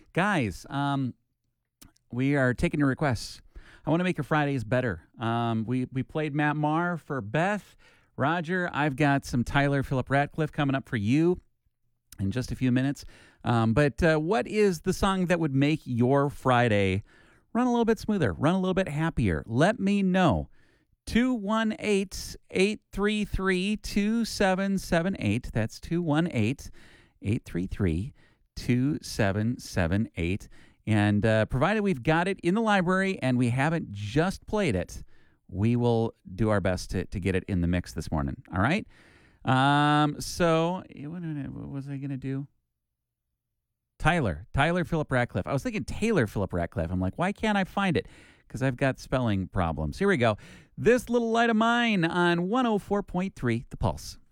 Guys, we are taking your requests. I want to make your Fridays better. We played Matt Maher for Beth. Roger, I've got some Tyler Philip Ratcliffe coming up for you in just a few minutes. But what is the song that would make your Friday run a little bit smoother, run a little bit happier? Let me know. 218-833-2778. That's 218-833-2778. And provided we've got it in the library and we haven't just played it, we will do our best to get it in the mix this morning. All right? So what was I going to do? Tyler Philip Ratcliffe. I was thinking Taylor Philip Ratcliffe. I'm like, why can't I find it? Because I've got spelling problems. Here we go. This Little Light of Mine on 104.3 The Pulse.